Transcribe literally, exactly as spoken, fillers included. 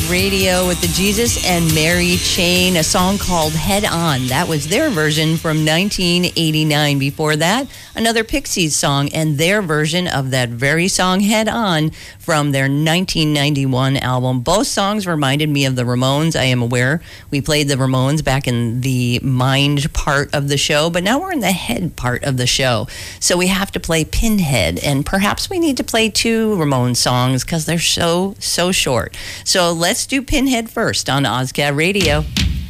Radio with the Jesus and Mary Chain, a song called Head On. That was their version from nineteen eighty-nine. Before that, another Pixies song and their version of that very song, Head On, from their nineteen ninety-one album. Both songs reminded me of the Ramones. I am aware we played the Ramones back in the mind part of the show, but now we're in the head part of the show. So we have to play Pinhead, and perhaps we need to play two Ramones songs because they're so, so short. So let's do Pinhead first on OzCat Radio.